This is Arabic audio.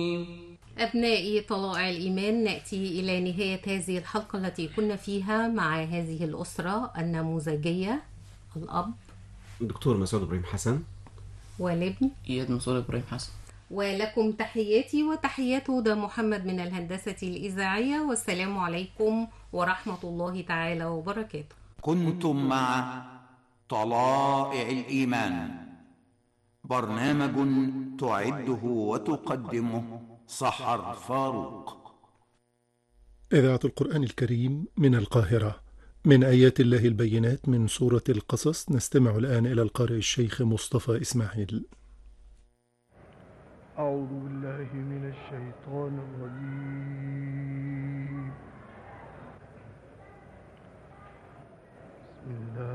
أبنائي طلائع الإيمان، نأتي إلى نهاية هذه الحلقة التي كنا فيها مع هذه الأسرة النموذجية، الأب دكتور مسعود إبراهيم حسن والابن إياد مسؤول إبراهيم حسن. ولكم تحياتي وتحيات هدى محمد من الهندسة الإذاعية، والسلام عليكم ورحمة الله تعالى وبركاته. كنتم مع طلائع الإيمان، برنامج تعده وتقدمه سحر فاروق. إذاعة القرآن الكريم من القاهرة، من آيات الله البينات من سورة القصص. نستمع الآن إلى القارئ الشيخ مصطفى إسماعيل. أعوذ بالله من الشيطان الرجيم. بسم الله